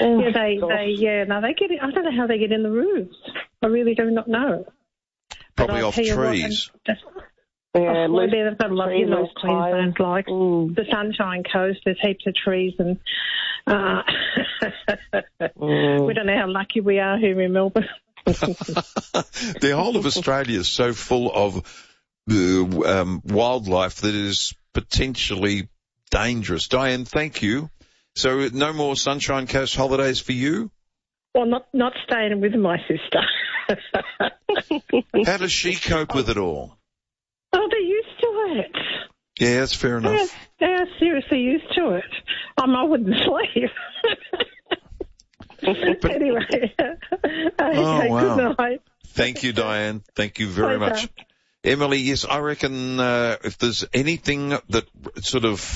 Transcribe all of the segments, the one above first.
Oh, they get. I don't know how they get in the roofs. I really do not know. Probably off trees. They've got a lot of North Queensland, like the Sunshine Coast. There's heaps of trees, and we don't know how lucky we are here in Melbourne. The whole of Australia is so full of wildlife that is potentially dangerous. Diane, thank you. So no more Sunshine Coast holidays for you? Well, not staying with my sister. How does she cope with it all? Oh, they're used to it. Yeah, that's fair enough. They're seriously used to it. I wouldn't sleep. Anyway. Oh, wow. Good night. Thank you, Diane. Thank you very much. Emily, yes, I reckon if there's anything that sort of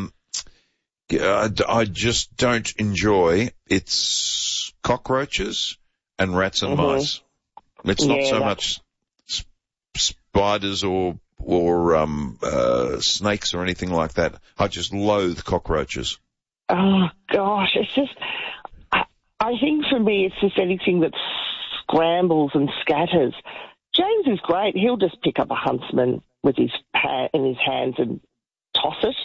I just don't enjoy, it's cockroaches and rats and mice. It's not so much spiders or snakes or anything like that. I just loathe cockroaches. Oh, gosh. It's just, I think for me it's just anything that scrambles and scatters. James is great. He'll just pick up a huntsman with in his hands and toss it.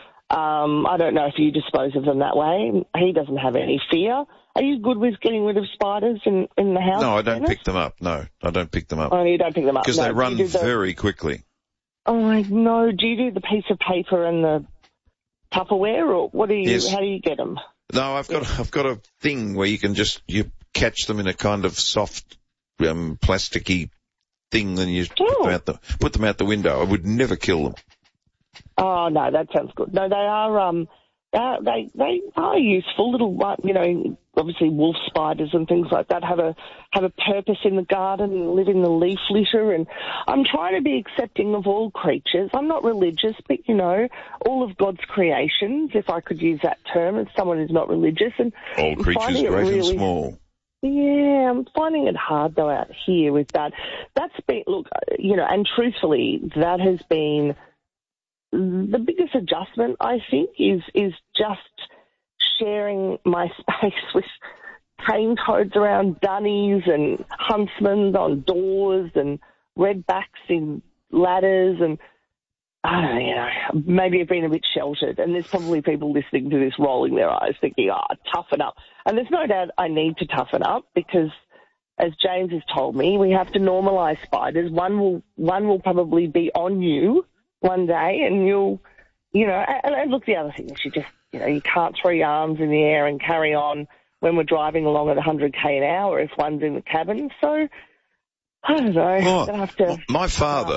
I don't know if you dispose of them that way. He doesn't have any fear. Are you good with getting rid of spiders in the house? No, I don't pick them up. No, I don't pick them up. Oh, you don't pick them up? Because they run very quickly. Oh, no. Do you do the piece of paper and the Tupperware, or what do you? Yes. How do you get them? No, I've got a thing where you can you catch them in a kind of soft, plasticky thing, then you put them out the window. I would never kill them. Oh no, that sounds good. No, they are they are useful little, obviously wolf spiders and things like that have a purpose in the garden and live in the leaf litter. And I'm trying to be accepting of all creatures. I'm not religious, but all of God's creations, if I could use that term, as someone who's not religious. And all creatures, great and small. Yeah, I'm finding it hard though out here with that. That's been, and truthfully, that has been the biggest adjustment, I think, is just sharing my space with cane toads around dunnies and huntsmen on doors and redbacks in ladders, and I don't know, maybe I've been a bit sheltered, and there's probably people listening to this rolling their eyes thinking, toughen up. And there's no doubt I need to toughen up because, as James has told me, we have to normalise spiders. One will probably be on you one day, and you'll, and look, the other thing is you can't throw your arms in the air and carry on when we're driving along at 100k an hour if one's in the cabin. So, I don't know. Have to. My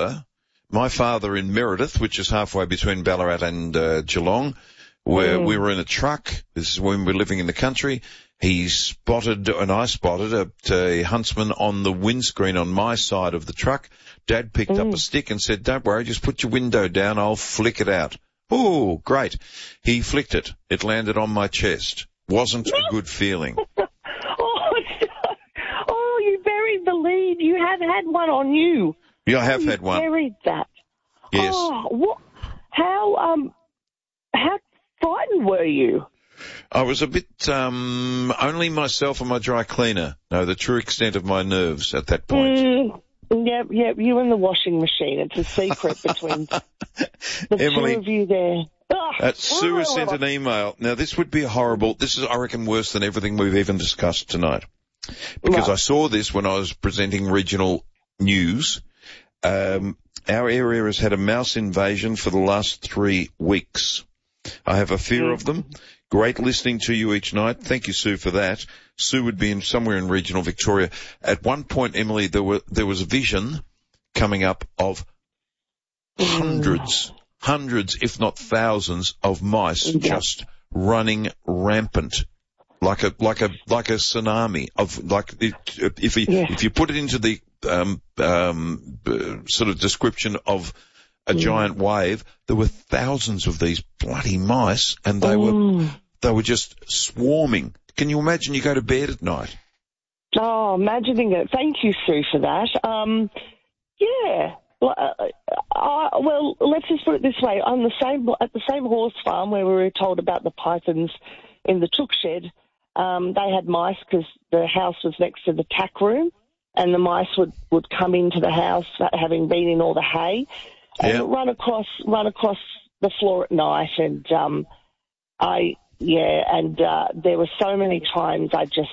father in Meredith, which is halfway between Ballarat and Geelong, where we were in a truck. This is when we were living in the country. I spotted a huntsman on the windscreen on my side of the truck. Dad picked up a stick and said, "Don't worry, just put your window down, I'll flick it out." Oh, great. He flicked it. It landed on my chest. Wasn't a good feeling. Oh, you buried the lead. You have had one on you. Yeah, I have had one. Buried that. Yes. Oh, what? How frightened were you? I was a bit, only myself and my dry cleaner know the true extent of my nerves at that point. Yep, you and the washing machine. It's a secret between the Emily, two of you there. Sue has sent an email. Now, this would be this is, I reckon, worse than everything we've even discussed tonight. Because I saw this when I was presenting regional news. Our area has had a mouse invasion for the last 3 weeks. I have a fear of them. Great listening to you each night. Thank you, Sue, for that. Sue would be somewhere in regional Victoria. At one point, Emily, there was a vision coming up of hundreds, if not thousands, of mice just running rampant, like a tsunami of if you put it into the sort of description of a giant wave, there were thousands of these bloody mice, and they were just swarming. Can you imagine? You go to bed at night. Oh, imagining it. Thank you, Sue, for that. Yeah. Well, let's just put it this way: at the same horse farm where we were told about the pythons in the chook shed, they had mice because the house was next to the tack room, and the mice would come into the house having been in all the hay and run across the floor at night. And there were so many times I just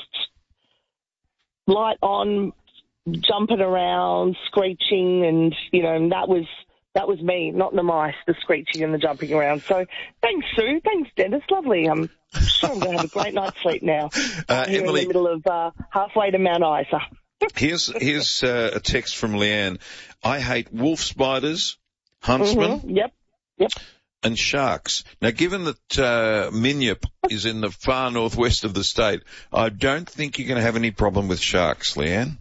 light on, jumping around, screeching, and that was me, not the mice, the screeching and the jumping around. So thanks, Sue. Thanks, Dennis. Lovely. I'm sure I'm going to have a great night's sleep now. Here Emily, in the middle of halfway to Mount Isa. Here's a text from Leanne. I hate wolf spiders, huntsmen, Yep. and sharks. Now, given that Minyip is in the far northwest of the state, I don't think you're going to have any problem with sharks, Leanne.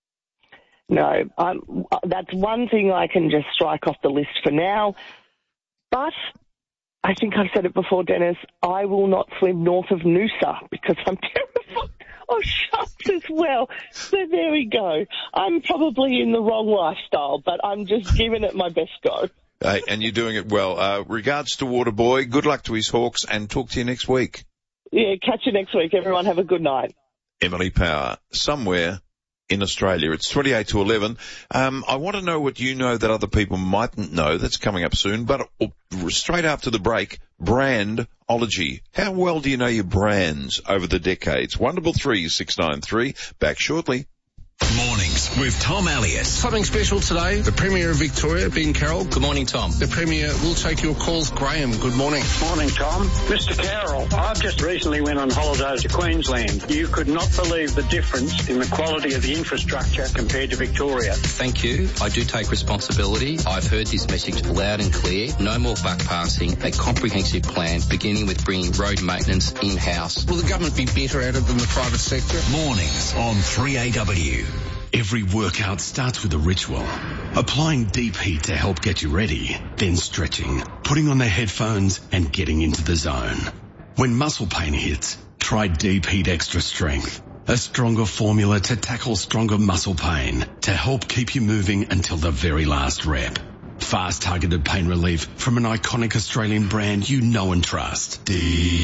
No, that's one thing I can just strike off the list for now. But I think I've said it before, Dennis, I will not swim north of Noosa because I'm terrified of sharks as well. So there we go. I'm probably in the wrong lifestyle, but I'm just giving it my best go. Hey, and you're doing it well. Regards to Waterboy. Good luck to his Hawks, and talk to you next week. Yeah, catch you next week. Everyone have a good night. Emily Power, somewhere in Australia. It's 28 to 11. I want to know what you know that other people mightn't know. That's coming up soon. But straight after the break, brandology. How well do you know your brands over the decades? 133 693. Back shortly. Mornings with Tom Elliott. Something special today. The Premier of Victoria, Ben Carroll. Good morning, Tom. The Premier will take your calls. Graham, good morning. Morning, Tom. Mr. Carroll, I've just recently went on holidays to Queensland. You could not believe the difference in the quality of the infrastructure compared to Victoria. Thank you. I do take responsibility. I've heard this message loud and clear. No more buck passing. A comprehensive plan beginning with bringing road maintenance in-house. Will the government be better at it than the private sector? Mornings on 3AW. Every workout starts with a ritual. Applying deep heat to help get you ready, then stretching, putting on the headphones and getting into the zone. When muscle pain hits, try Deep Heat Extra Strength, a stronger formula to tackle stronger muscle pain to help keep you moving until the very last rep. Fast targeted pain relief from an iconic Australian brand you know and trust. Deep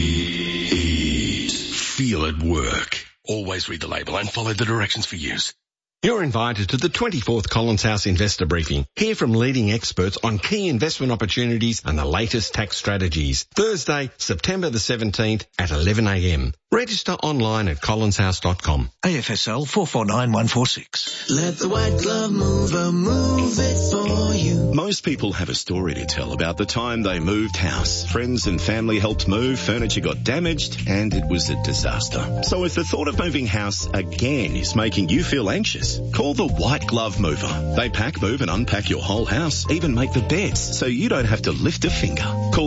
Heat. Feel it work. Always read the label and follow the directions for use. You're invited to the 24th Collins House Investor Briefing. Hear from leading experts on key investment opportunities and the latest tax strategies. Thursday, September the 17th at 11 a.m. Register online at collinshouse.com. AFSL 449146. Let the white glove mover move it for you. Most people have a story to tell about the time they moved house. Friends and family helped move, furniture got damaged, and it was a disaster. So if the thought of moving house again is making you feel anxious, call the White Glove Mover. They pack, move and unpack your whole house, even make the beds, so you don't have to lift a finger. Call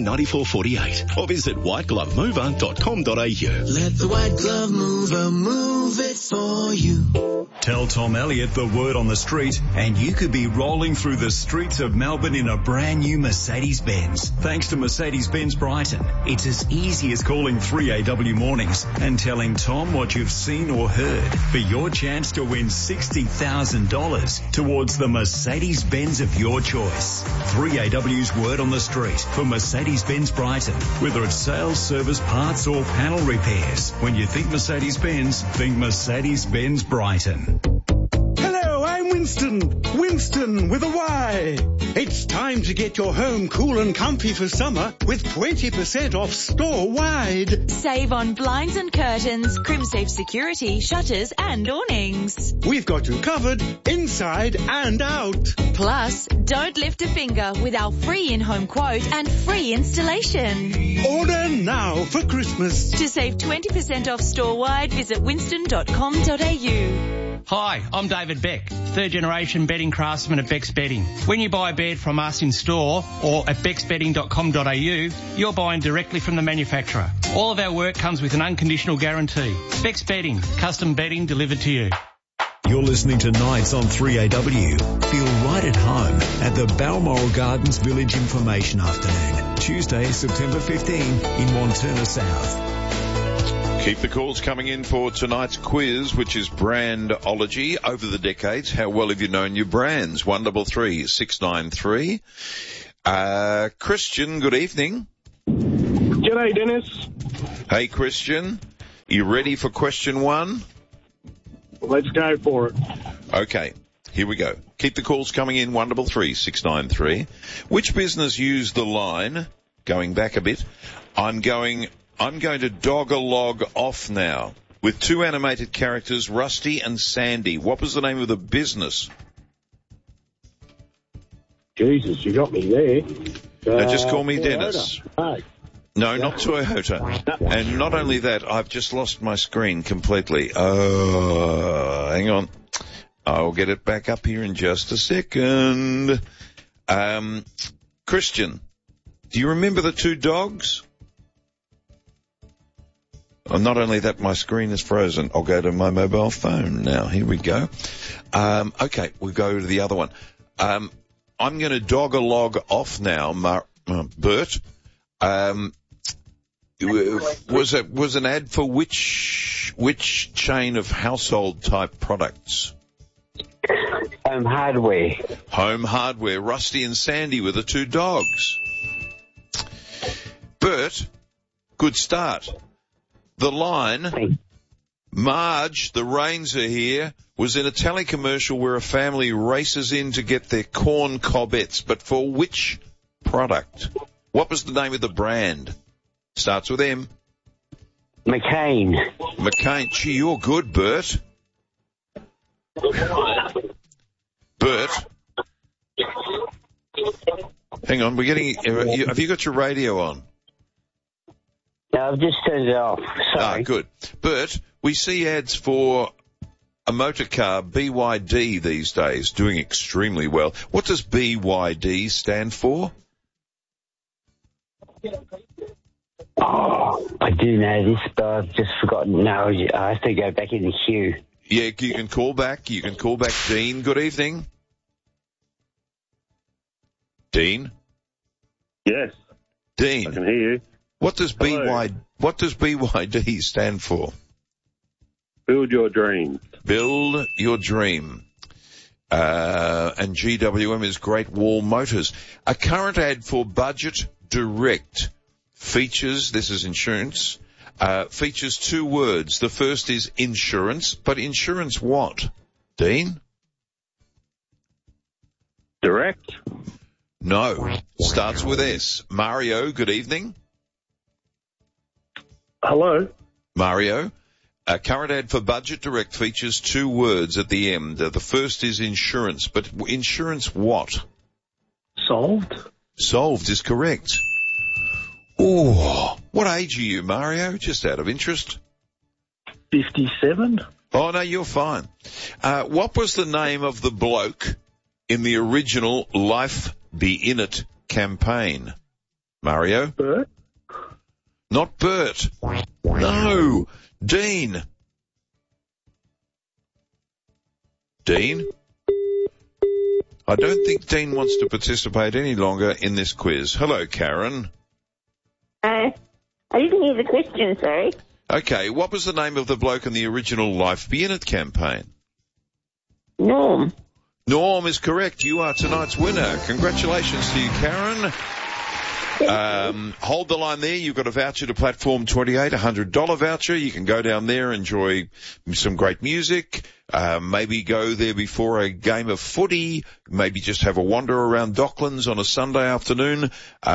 139448 or visit whiteglovemover.com.au. Let the white glove mover move it for you. Tell Tom Elliott the word on the street and you could be rolling through the streets of Melbourne in a brand new Mercedes-Benz. Thanks to Mercedes-Benz Brighton, it's as easy as calling 3AW Mornings and telling Tom what you've seen or heard for your chance to win $60,000 towards the Mercedes-Benz of your choice. 3AW's word on the street for Mercedes-Benz Brighton. Whether it's sales, service, parts or panel repairs. When you think Mercedes-Benz, think Mercedes-Benz Brighton. Hello, I'm Winston. Winston with a Y. It's time to get your home cool and comfy for summer with 20% off store-wide. Save on blinds and curtains, Crimsafe security, shutters and awnings. We've got you covered inside and out. Plus, don't lift a finger with our free in-home quote and free installation. Order now for Christmas. To save 20% off store-wide, visit winston.com.au. Hi, I'm David Beck, third generation bedding craftsman at Beck's Bedding. When you buy a bed from us in store or at becksbedding.com.au, you're buying directly from the manufacturer. All of our work comes with an unconditional guarantee. Beck's Bedding, custom bedding delivered to you. You're listening to Nights on 3AW. Feel right at home at the Balmoral Gardens Village Information Afternoon, Tuesday, September 15 in Montana South. Keep the calls coming in for tonight's quiz, which is brandology. Over the decades, how well have you known your brands? 133 693. Christian, good evening. G'day, Dennis. Hey, Christian. You ready for question 1? Let's go for it. Okay, here we go. Keep the calls coming in, 133 693. Which business used the line, going back a bit, I'm going to dog a log off now, with 2 animated characters, Rusty and Sandy. What was the name of the business? Jesus, you got me there. Just call me Dennis. No, not Toyota. And not only that, I've just lost my screen completely. Hang on. I'll get it back up here in just a second. Christian, do you remember the 2 dogs? Oh, not only that, my screen is frozen. I'll go to my mobile phone now. Here we go. Okay, we'll go to the other one. I'm going to dog a log off now, Bert. Was an ad for which chain of household type products? Home Hardware. Home Hardware. Rusty and Sandy were the 2 dogs. Bert, good start. The line, Marge, the rains are here, was in a telecommercial where a family races in to get their corn cobbettes, but for which product? What was the name of the brand? Starts with M. McCain. McCain. Gee, you're good, Bert. Bert. Hang on, we're getting... Have you got your radio on? No, I've just turned it off. Sorry. Good. Bert, we see ads for a motor car, BYD, these days, doing extremely well. What does BYD stand for? Oh, I do know this, but I've just forgotten. No, I have to go back in the queue. Yeah, you can call back. Dean. Good evening. Dean? Yes. Dean. I can hear you. What does BYD stand for? Build your dream. Build your dream. And GWM is Great Wall Motors. A current ad for Budget Direct features, this is insurance, features 2 words. The first is insurance, but insurance what? Dean? Direct? No. Starts with S. Mario, good evening. Hello. Mario, a current ad for Budget Direct features 2 words at the end. The first is insurance, but insurance what? Solved. Solved is correct. Oh, what age are you, Mario? Just out of interest. 57. Oh, no, you're fine. What was the name of the bloke in the original Life Be In It campaign? Mario? Bert. Not Bert. No. Dean. Dean? I don't think Dean wants to participate any longer in this quiz. Hello, Karen. I didn't hear the question, sorry. Okay, what was the name of the bloke in the original Life Be In It campaign? Norm. Norm is correct. You are tonight's winner. Congratulations to you, Karen. Hold the line there. You've got a voucher to Platform 28, $100 voucher. You can go down there, enjoy some great music, maybe go there before a game of footy, maybe just have a wander around Docklands on a Sunday afternoon.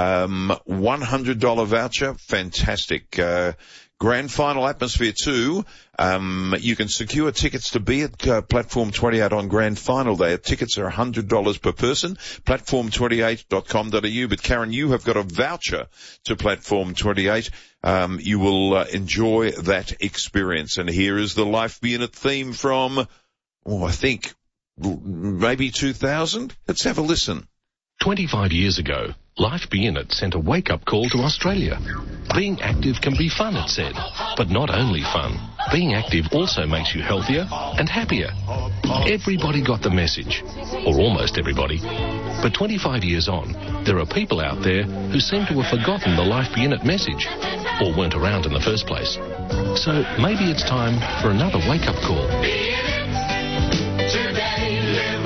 $100 voucher. Fantastic. Grand final atmosphere too. You can secure tickets to be at Platform 28 on Grand Final Day. Tickets are $100 per person. Platform28.com.au. But Karen, you have got a voucher to Platform 28. You will enjoy that experience. And here is the Life Be In It theme from, I think maybe 2000. Let's have a listen. 25 years ago, Life Be In It sent a wake-up call to Australia. Being active can be fun, it said, but not only fun. Being active also makes you healthier and happier. Everybody got the message, or almost everybody. But 25 years on, there are people out there who seem to have forgotten the Life Be In It message, or weren't around in the first place. So maybe it's time for another wake-up call.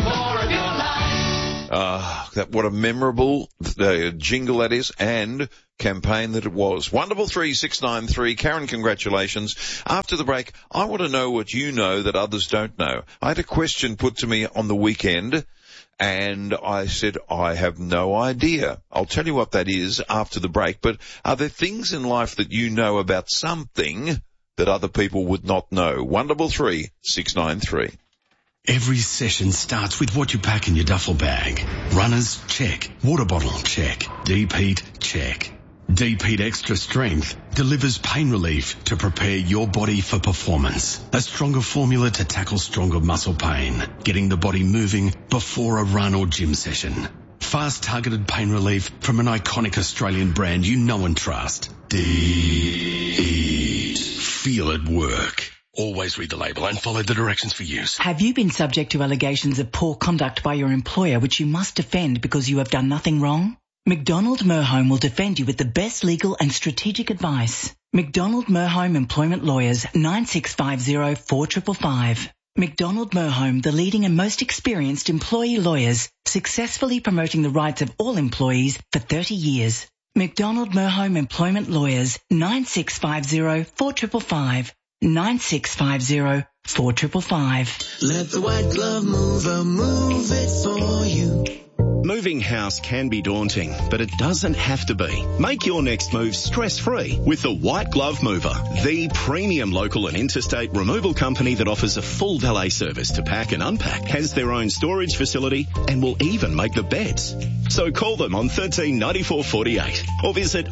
What a memorable jingle that is, and campaign that it was. 133693. Karen, congratulations. After the break, I want to know what you know that others don't know. I had a question put to me on the weekend, and I said, I have no idea. I'll tell you what that is after the break, but are there things in life that you know about something that other people would not know? 133693. Every session starts with what you pack in your duffel bag. Runners, check. Water bottle, check. Deep heat, check. Deep Heat Extra Strength delivers pain relief to prepare your body for performance. A stronger formula to tackle stronger muscle pain, getting the body moving before a run or gym session. Fast targeted pain relief from an iconic Australian brand you know and trust. Deep Heat. Feel it work. Always read the label and follow the directions for use. Have you been subject to allegations of poor conduct by your employer which you must defend because you have done nothing wrong? McDonald Merholm will defend you with the best legal and strategic advice. McDonald Merholm Employment Lawyers, 9650 4555. McDonald Merholm, the leading and most experienced employee lawyers, successfully promoting the rights of all employees for 30 years. McDonald Merholm Employment Lawyers, 9650 4555. 9650 4555. Let the white glove mover move it for you. Moving house can be daunting, but it doesn't have to be. Make your next move stress-free with the White Glove Mover, the premium local and interstate removal company that offers a full valet service to pack and unpack, has their own storage facility, and will even make the beds. So call them on 139448 or visit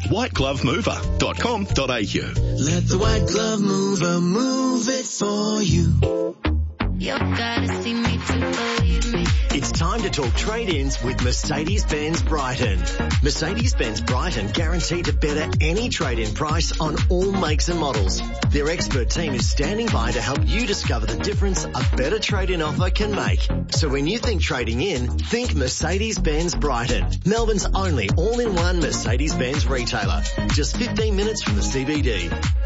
whiteglovemover.com.au. Let the white glove mover move it for you. You gotta see me to believe me. It's time to talk trade-ins with Mercedes-Benz Brighton. Mercedes-Benz Brighton guaranteed to better any trade-in price on all makes and models. Their expert team is standing by to help you discover the difference a better trade-in offer can make. So when you think trading in, think Mercedes-Benz Brighton. Melbourne's only all-in-one Mercedes-Benz retailer. Just 15 minutes from the CBD.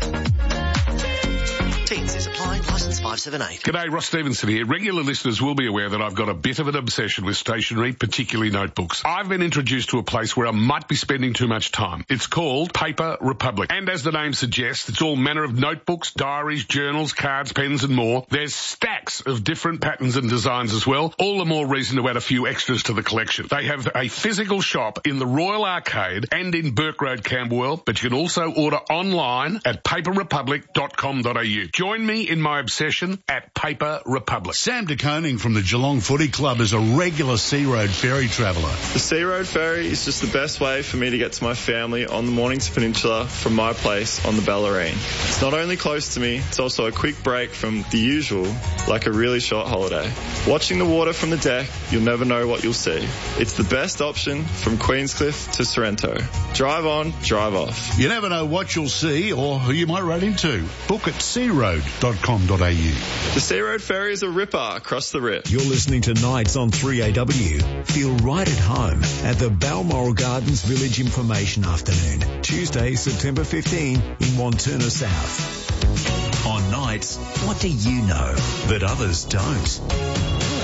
Teams is applying, licence 578. G'day, Ross Stevenson here. Regular listeners will be aware that I've got a bit of an obsession with stationery, particularly notebooks. I've been introduced to a place where I might be spending too much time. It's called Paper Republic. And as the name suggests, it's all manner of notebooks, diaries, journals, cards, pens and more. There's stacks of different patterns and designs as well. All the more reason to add a few extras to the collection. They have a physical shop in the Royal Arcade and in Burke Road, Camberwell, but you can also order online at paperrepublic.com.au. Join me in my obsession at Paper Republic. Sam de Koning from the Geelong Footy Club is a regular Sea Road ferry traveller. The Sea Road ferry is just the best way for me to get to my family on the Mornington Peninsula from my place on the Bellarine. It's not only close to me, it's also a quick break from the usual, like a really short holiday. Watching the water from the deck, you'll never know what you'll see. It's the best option from Queenscliff to Sorrento. Drive on, drive off. You never know what you'll see or who you might run into. Book at searoad.com.au. The Sea Road ferry is a ripper across the rip. You're listening to Nights on 3AW. Feel right at home at the Balmoral Gardens Village Information Afternoon, Tuesday, September 15 in Wanturna South. On Nights, what do you know that others don't?